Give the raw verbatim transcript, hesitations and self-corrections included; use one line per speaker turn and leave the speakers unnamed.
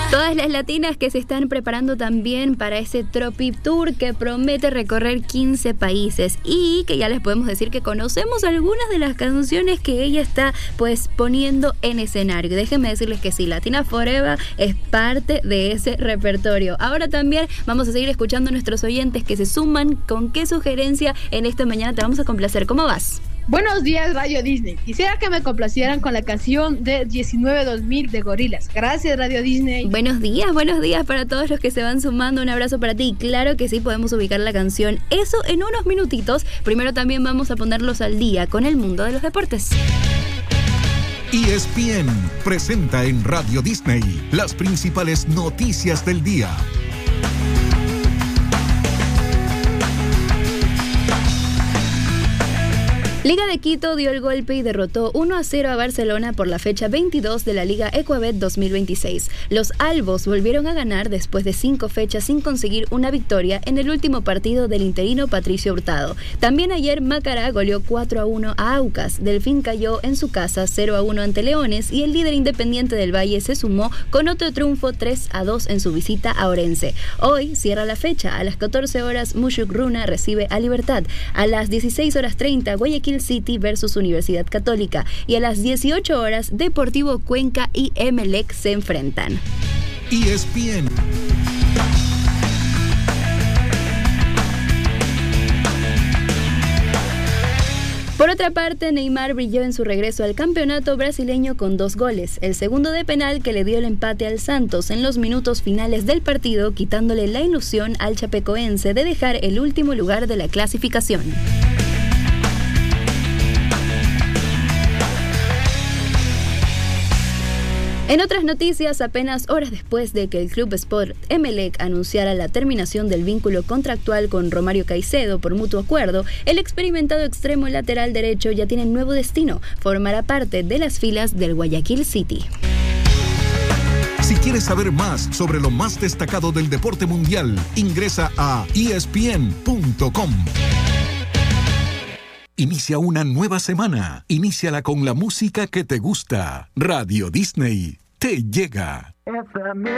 Todas las latinas que se están preparando también para ese Tropi Tour que promete recorrer quince países y que ya les podemos decir que conocemos algunas de las canciones que ella está pues poniendo en escenario. Déjenme decirles que sí, Latina Forever es parte de ese repertorio. Ahora también vamos a seguir escuchando a nuestros oyentes que se suman. ¿Con qué sugerencia en esta mañana te vamos a complacer? ¿Cómo vas?
Buenos días, Radio Disney. Quisiera que me complacieran con la canción de diecinueve dos mil de Gorillaz. Gracias, Radio Disney.
Buenos días, buenos días para todos los que se van sumando. Un abrazo para ti. Claro que sí, podemos ubicar la canción. Eso en unos minutitos. Primero también vamos a ponerlos al día con el mundo de los deportes.
E S P N presenta en Radio Disney las principales noticias del día.
Liga de Quito dio el golpe y derrotó uno a cero a Barcelona por la fecha veintidós de la Liga Ecuabet dos mil veintiséis. Los albos volvieron a ganar después de cinco fechas sin conseguir una victoria en el último partido del interino Patricio Hurtado. También ayer Macará goleó cuatro a uno a Aucas, Delfín cayó en su casa cero a uno ante Leones y el líder Independiente del Valle se sumó con otro triunfo tres a dos en su visita a Orense. Hoy cierra la fecha, a las catorce horas Mushuk Runa recibe a Libertad, a las dieciséis horas treinta Guayaquil City versus Universidad Católica y a las dieciocho horas Deportivo Cuenca y Emelec se enfrentan.
E S P N.
Por otra parte, Neymar brilló en su regreso al campeonato brasileño con dos goles, el segundo de penal que le dio el empate al Santos en los minutos finales del partido, quitándole la ilusión al chapecoense de dejar el último lugar de la clasificación. En otras noticias, apenas horas después de que el Club Sport Emelec anunciara la terminación del vínculo contractual con Romario Caicedo por mutuo acuerdo, el experimentado extremo lateral derecho ya tiene nuevo destino, formará parte de las filas del Guayaquil City.
Si quieres saber más sobre lo más destacado del deporte mundial, ingresa a E S P N punto com. Inicia una nueva semana. Iníciala con la música que te gusta. Radio Disney te llega.